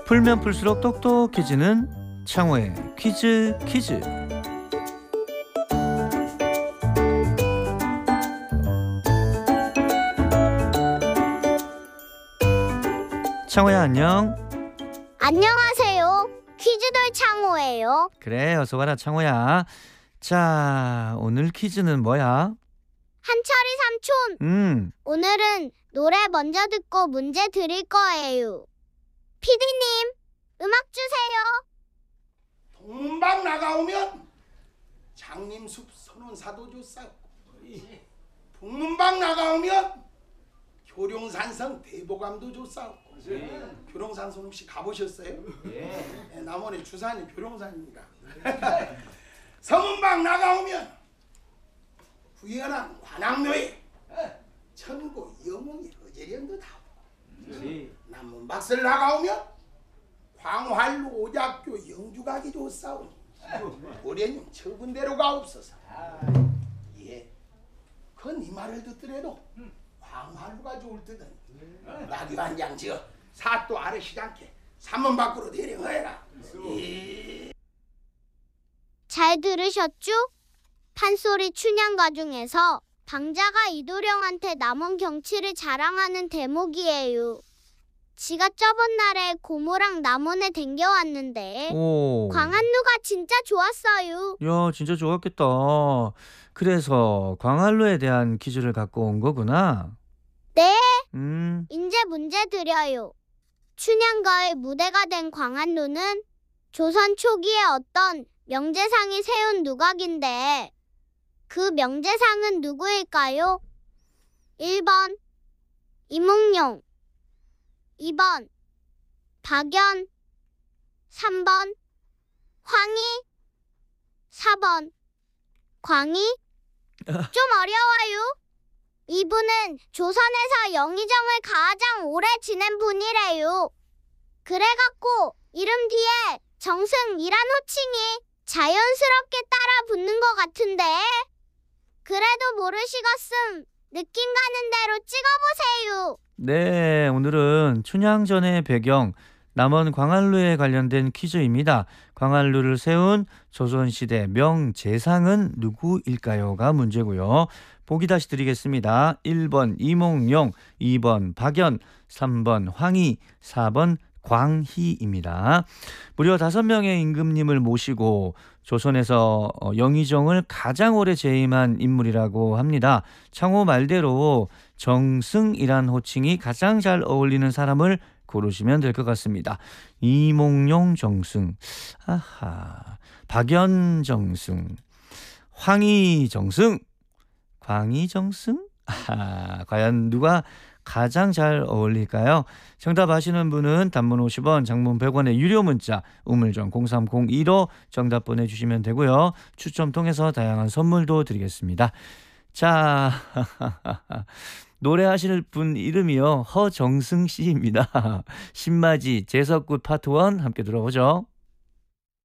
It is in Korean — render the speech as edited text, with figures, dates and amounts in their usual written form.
풀면 풀수록 똑똑해지는 창호의 퀴즈 퀴즈. 창호야, 안녕. 안녕하세요. 퀴즈돌 창호예요. 그래, 어서 와라 창호야. 자, 오늘 퀴즈는 뭐야? 한철이 삼촌, 오늘은 노래 먼저 듣고 문제 드릴 거예요. 피디님, 음악 주세요. 동문방 나가오면 장림숲 선원사도 조싸고, 북문방 나가오면 교룡산성 대보감도 조싸고. 교룡산성 혹시 가보셨어요? 네, 남원의 주산이 교룡산입니다. 서문방 나가오면 후연한 관악로에 천고 영웅이 어제련도 다 보고, 남문박설 나가오면 광활루 오작교 영주각이 조싸우니 고려님 처분대로 가옵소서. 예, 그건 이 말을 듣더라도 광활루가 좋을 듯은 나귀 한 장 지어 사또 아래 시장께 산문 밖으로 대령하여라. 예. 잘 들으셨죠? 판소리 춘향가 중에서 방자가 이도령한테 남원 경치를 자랑하는 대목이에요. 지가 저번 날에 고모랑 남원에 댕겨왔는데 오. 광안루가 진짜 좋았어요. 야, 진짜 좋았겠다. 그래서 광활루에 대한 퀴즈를 갖고 온 거구나. 네, 음. 이제 문제 드려요. 춘향가의 무대가 된 광안루는 조선 초기에 어떤 명재상이 세운 누각인데 그 명재상은 누구일까요? 1번 이몽룡, 2번 박연, 3번 황희, 4번 광희. 좀 어려워요. 이분은 조선에서 영의정을 가장 오래 지낸 분이래요. 그래갖고 이름 뒤에 정승이란 호칭이 자연스럽게 따라 붙는 것 같은데 그래도 모르시겠음 느낌 가는 대로 찍어보세요. 네, 오늘은 춘향전의 배경 남원 광활루에 관련된 퀴즈입니다. 광활루를 세운 조선시대 명재상은 누구일까요가 문제고요. 보기 다시 드리겠습니다. 1번 이몽룡, 2번 박연, 3번 황희, 4번 광희입니다. 무려 5명의 임금님을 모시고 조선에서 영의정을 가장 오래 재임한 인물이라고 합니다. 창호 말대로 정승이란 호칭이 가장 잘 어울리는 사람을 고르시면 될 것 같습니다. 이몽룡 정승, 아하, 박연 정승, 황희 정승, 광희 정승? 아하, 과연 누가 가장 잘 어울릴까요? 정답 아시는 분은 단문 50원, 장문 100원의 유료 문자 우물정 0302로 정답 보내주시면 되고요. 추첨 통해서 다양한 선물도 드리겠습니다. 자, 노래하실 분 이름이요, 허정승 씨입니다. 신맞이 제석굿 파트 1 함께 들어보죠.